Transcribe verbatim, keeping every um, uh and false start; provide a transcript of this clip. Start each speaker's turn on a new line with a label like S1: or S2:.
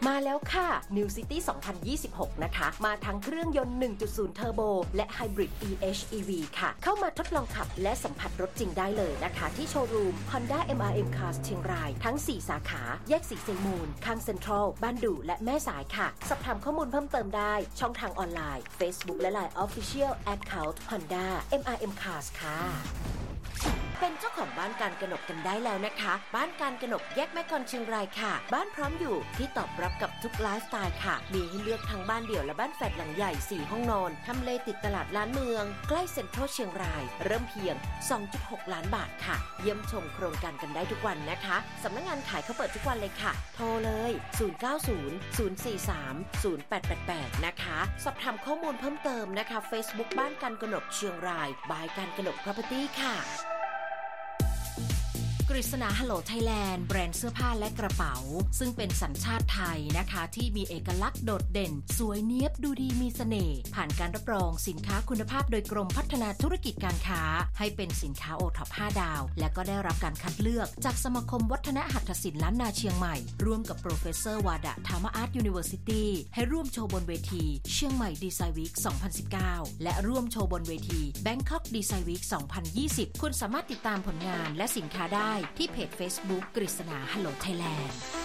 S1: มาแล้วค่ะ New City สองพันยี่สิบหกนะคะมาทั้งเครื่องยนต์ หนึ่งจุดศูนย์ เทอร์โบและ Hybrid อี เอช อี วี ค่ะเข้ามาทดลองขับและสัมผัสรถจริงได้เลยนะคะที่โชว์รูม Honda เอ็ม อาร์ เอ็ม Cars เชียงรายทั้งสี่สาขาแยกสีเซมูลข้างเซ็นทรัลบ้านดู่และแม่สายค่ะสอบถามข้อมูลเพิ่มเติมได้ช่องทางออนไลน์ Facebook และ ไลน์ Official Account Honda เอ็ม อาร์ เอ็ม Cars ค่ะเป็นเจ้าของบ้านการกนกกันได้แล้วนะคะบ้านการกนกแยกแม่กลเชียงรายค่ะบ้านพร้อมอยู่ที่ตอบรับกับทุกไลฟ์สไตล์ค่ะมีให้เลือกทั้งบ้านเดี่ยวและบ้านแฝดหลังใหญ่สี่ห้องนอนทำเลติดตลาดล้านเมืองใกล้เซ็นทรัลเชียงรายเริ่มเพียง สองจุดหก ล้านบาทค่ะเยี่ยมชมโครงการกันได้ทุกวันนะคะสำนักงานขายเขาเปิดทุกวันเลยค่ะโทรเลยศูนย์ เก้า ศูนย์ ศูนย์ สี่ สาม ศูนย์ แปด แปด แปดนะคะสอบถามข้อมูลเพิ่มเติมนะคะ Facebook บ้านการกนกเชียงรายบายการกนก Property ค่ะกฤษณาฮัลโหลไทยแลนด์แบรนด์เสื้อผ้าและกระเป๋าซึ่งเป็นสัญชาติไทยนะคะที่มีเอกลักษณ์โดดเด่นสวยเนียบดูดีมีเสน่ห์ผ่านการรับรองสินค้าคุณภาพโดยกรมพัฒนาธุรกิจการค้าให้เป็นสินค้าโอท็อปห้าดาวและก็ได้รับการคัดเลือกจากสมาคมวัฒนหัตถศิลป์ล้านนาเชียงใหม่ร่วมกับโปรเฟสเซอร์วาดะธรรมอาร์ตยูนิเวอร์ซิตี้ให้ร่วมโชว์บนเวทีเชียงใหม่ดีไซน์วีคสองพันสิบเก้าและร่วมโชว์บนเวที Bangkok Design Week สองพันยี่สิบคุณสามารถติดตามผลงานและสินค้าได้ที่เพจFacebook กฤษณาฮัลโหลไทยแลนด์